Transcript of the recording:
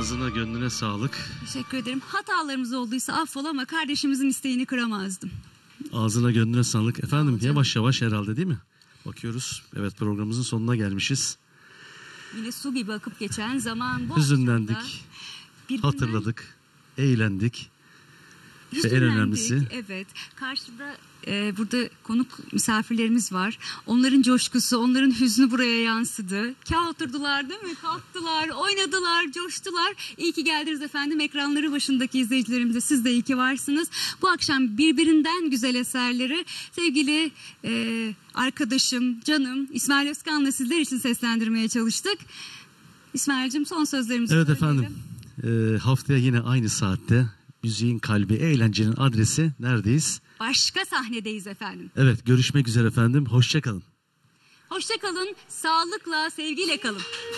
Ağzına gönlüne sağlık. Teşekkür ederim. Hatalarımız olduysa affola ama kardeşimizin isteğini kıramazdım. Ağzına gönlüne sağlık. Efendim yavaş yavaş herhalde değil mi? Bakıyoruz. Evet, programımızın sonuna gelmişiz. Yine su gibi akıp geçen zaman. Hüzünlendik, hatırladık, eğlendik. Ve en önemlisi. Evet. Karşıda burada konuk misafirlerimiz var. Onların coşkusu, onların hüznü buraya yansıdı. Oturdular değil mi? Kalktılar, oynadılar, coştular. İyi ki geldiniz efendim. Ekranları başındaki izleyicilerimize siz de iyi ki varsınız. Bu akşam birbirinden güzel eserleri sevgili arkadaşım, canım İsmail Özkan'la sizler için seslendirmeye çalıştık. İsmail'cim son sözlerimizi evet söyleyelim. Efendim. Haftaya yine aynı saatte müziğin kalbi, eğlencenin adresi neredeyiz? Başka sahnedeyiz efendim. Evet, görüşmek üzere efendim. Hoşça kalın. Hoşça kalın, sağlıkla, sevgiyle kalın.